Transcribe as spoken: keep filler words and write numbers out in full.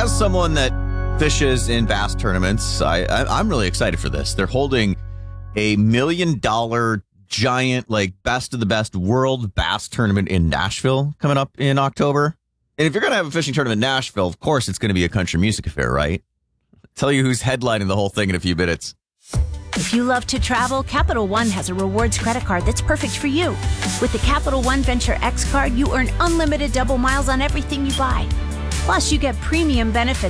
as someone that fishes in bass tournaments, I, I, I'm really excited for this. They're holding a million dollar giant, like best of the best world bass tournament in Nashville coming up in October. And if you're going to have a fishing tournament in Nashville, of course, it's going to be a country music affair, right? I'll tell you who's headlining the whole thing in a few minutes. If you love to travel, Capital One has a rewards credit card that's perfect for you. With the Capital One Venture X card, you earn unlimited double miles on everything you buy. Plus, you get premium benefits